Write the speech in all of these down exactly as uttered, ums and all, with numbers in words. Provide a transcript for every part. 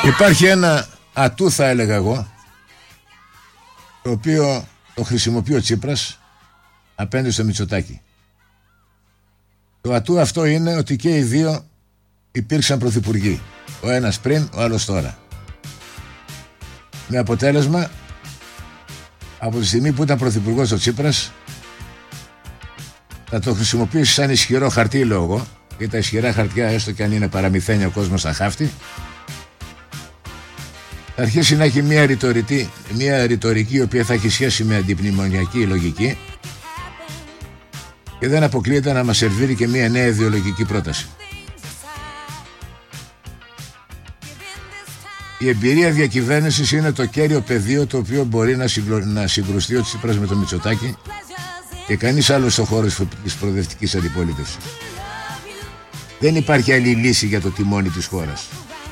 Υπάρχει ένα ατού, θα έλεγα εγώ, το οποίο το χρησιμοποιεί ο Τσίπρας απέναντι στο Μητσοτάκη. Το ατού αυτό είναι ότι και οι δύο υπήρξαν πρωθυπουργοί. Ο ένας πριν, ο άλλος τώρα. Με αποτέλεσμα, από τη στιγμή που ήταν πρωθυπουργός ο Τσίπρας, θα το χρησιμοποιήσει σαν ισχυρό χαρτί, λέω εγώ, και τα ισχυρά χαρτιά, έστω και αν είναι παραμυθένια ο κόσμος στα χάφτη, θα αρχίσει να έχει μια ρητορική, μια ρητορική η οποία θα έχει σχέση με αντιπνημονιακή λογική και δεν αποκλείεται να μας σερβίρει και μια νέα ιδεολογική πρόταση. Η εμπειρία διακυβέρνησης είναι το κέριο πεδίο το οποίο μπορεί να, συγκλω... να συγκρουστεί ο Τσίπρας με το Μητσοτάκη και κανείς άλλος στο χώρο της προοδευτικής αντιπολίτευσης. Δεν υπάρχει άλλη λύση για το τιμόνι της χώρας.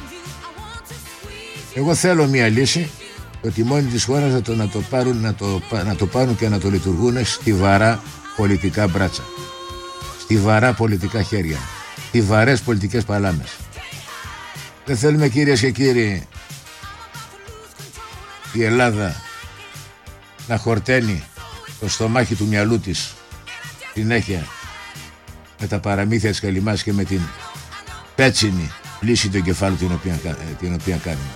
Εγώ θέλω μια λύση, το τιμόνι της χώρας να το, να το, πάρουν, να το, να το πάρουν και να το λειτουργούν στιβαρά πολιτικά μπράτσα, στιβαρά πολιτικά χέρια, στιβαρές πολιτικές παλάμες. Δεν θέλουμε, κυρίες και κύριοι, η Ελλάδα να χορταίνει το στομάχι του μυαλού της συνέχεια με τα παραμύθια της Καλυμάς και με την πέτσινη λύση του εγκεφάλου την οποία, την οποία κάνουμε.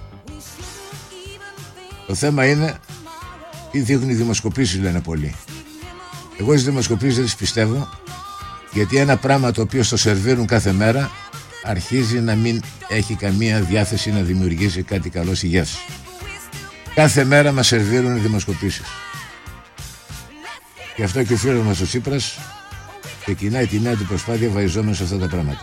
Το θέμα είναι τι δείχνουν οι δημοσκοπήσεις, λένε πολλοί. Εγώ στις δημοσκοπήσεις δεν τις πιστεύω, γιατί ένα πράγμα το οποίο στο σερβίρουν κάθε μέρα αρχίζει να μην έχει καμία διάθεση να δημιουργήσει κάτι καλό στη γεύση. Κάθε μέρα μας σερβίρουν οι δημοσκοπήσεις. Γι' αυτό και ο φίλος μας ο Τσίπρας ξεκινάει τη νέα του προσπάθεια βαϊζόμενος σε αυτά τα πράγματα.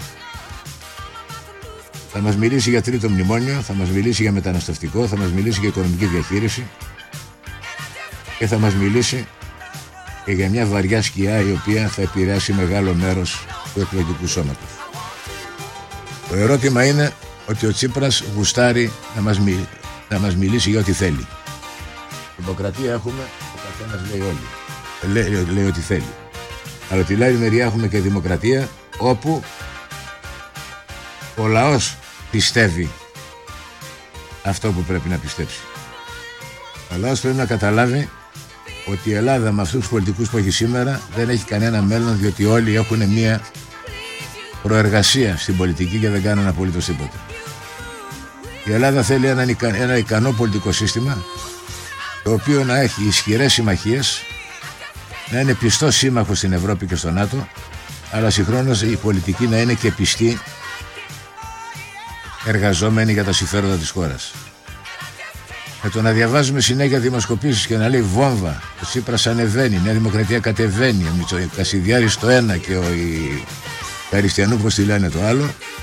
Θα μας μιλήσει για τρίτο μνημόνιο, θα μας μιλήσει για μεταναστευτικό, θα μας μιλήσει για οικονομική διαχείριση και θα μας μιλήσει και για μια βαριά σκιά η οποία θα επηρεάσει μεγάλο μέρος του εκλογικού σώματος. Το ερώτημα είναι ότι ο Τσίπρας γουστάρει να μας, μι... να μας μιλήσει για ό,τι θέλει. Δημοκρατία έχουμε, ο καθένας λέει όλοι. Λέει, λέει ό,τι θέλει. Αλλά τη άλλη μεριά έχουμε και δημοκρατία όπου ο λαός πιστεύει αυτό που πρέπει να πιστέψει. Ο λαός πρέπει να καταλάβει ότι η Ελλάδα με αυτούς τους πολιτικούς που έχει σήμερα δεν έχει κανένα μέλλον, διότι όλοι έχουν μία προεργασία στην πολιτική και δεν κάνουν απολύτως τίποτα. Η Ελλάδα θέλει ένα, ένα ικανό πολιτικό σύστημα, το οποίο να έχει ισχυρές συμμαχίες, να είναι πιστό σύμμαχο στην Ευρώπη και στο ΝΑΤΟ, αλλά συγχρόνως η πολιτική να είναι και πιστή εργαζόμενοι για τα συμφέροντα της χώρας. Με το να διαβάζουμε συνέχεια δημοσκοπήσεις και να λέει βόμβα, ο Τσίπρας ανεβαίνει, η Νέα Δημοκρατία κατεβαίνει, ο Κασιδιάρης το ένα και ο Καριστιανού, πώς τη λένε, το άλλο,